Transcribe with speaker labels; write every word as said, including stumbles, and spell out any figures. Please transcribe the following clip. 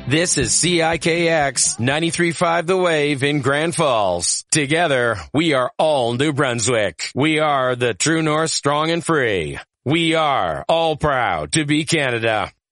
Speaker 1: This is C I K X ninety-three point five The Wave in Grand Falls. Together, we are all New Brunswick. We are the True North, strong and free. We are all proud to be Canada.